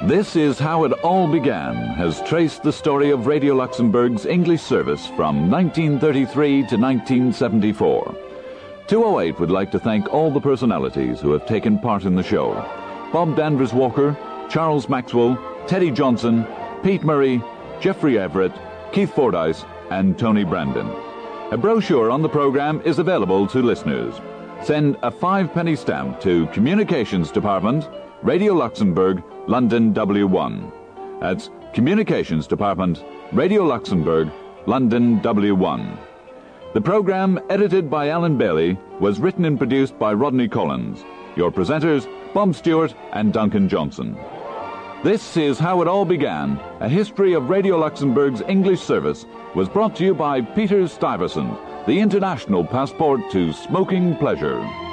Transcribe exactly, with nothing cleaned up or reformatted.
This Is How It All Began has traced the story of Radio Luxembourg's English service from nineteen thirty-three to nineteen seventy-four. two oh eight would like to thank all the personalities who have taken part in the show. Bob Danvers Walker, Charles Maxwell, Teddy Johnson, Pete Murray, Jeffrey Everett, Keith Fordyce, and Tony Brandon. A brochure on the program is available to listeners. Send a five-penny stamp to Communications Department, Radio Luxembourg, London W one. That's Communications Department, Radio Luxembourg, London W one. The program, edited by Alan Bailey, was written and produced by Rodney Collins. Your presenters, Bob Stewart and Duncan Johnson. This Is How It All Began, a history of Radio Luxembourg's English service, was brought to you by Peter Stuyvesant, the international passport to smoking pleasure.